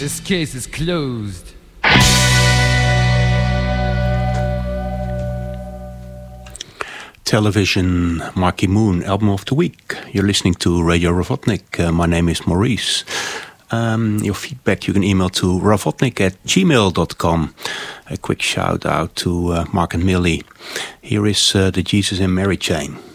This case is closed. Television Marky Moon album of the week. You're listening to Radio Ravotnik. My name is Maurice. Your feedback you can email to ravotnik@gmail.com. A quick shout out to Mark and Millie. Here is the Jesus and Mary chain.